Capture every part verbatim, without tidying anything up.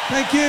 Thank you.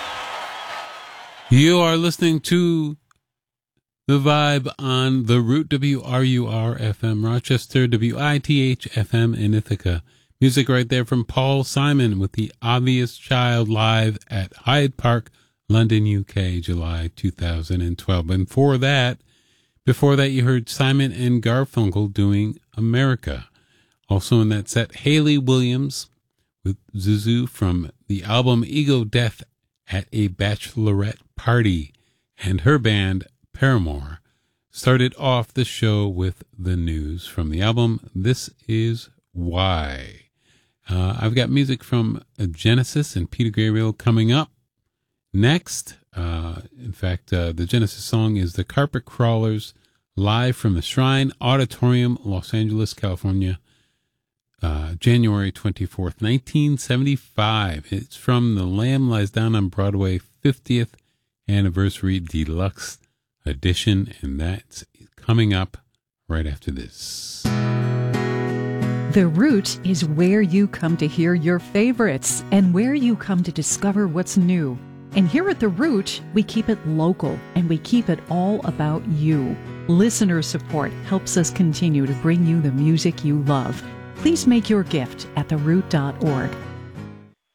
You are listening to The Vibe on The Root, W R U R F M Rochester, W I T H F M in Ithaca. Music right there from Paul Simon with The Obvious Child live at Hyde Park, London, U K, July two thousand twelve. And for that, before that, you heard Simon and Garfunkel doing America. Also in that set, Hayley Williams with Zuzu from the album Ego Death at a Bachelorette Party. And her band, Paramore, started off the show with the news from the album This Is Why. Uh, I've got music from Genesis and Peter Gabriel coming up next. Uh, in fact, uh, the Genesis song is The Carpet Crawlers, live from the Shrine Auditorium, Los Angeles, California, uh, January twenty-fourth, nineteen seventy-five. It's from the Lamb Lies Down on Broadway fiftieth Anniversary Deluxe Edition, and that's coming up right after this. The Root is where you come to hear your favorites and where you come to discover what's new. And here at The Root, we keep it local and we keep it all about you. Listener support helps us continue to bring you the music you love. Please make your gift at the root dot org.